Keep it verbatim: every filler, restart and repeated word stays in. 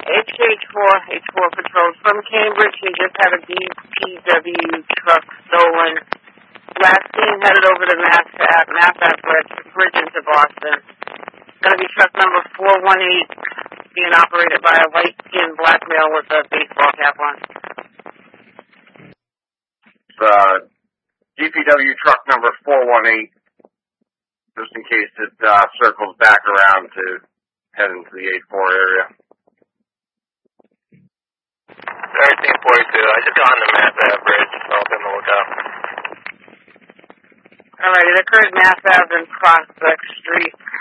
H H four, H four Patrol from Cambridge. He just had a D P W truck stolen. Last seen headed over to Mass Ave, Mass Ave Bridge, bridge into Boston. It's going to be truck number four one eight, being operated by a light-skinned black male with a baseball cap on. Uh, D P W truck number four one eight, just in case it uh, circles back around to head into the eight four area. thirteen forty-two, I just got on the Mass Ave Bridge, so I'll be on the lookout. All right, it occurred Mass Ave and Prospect Street.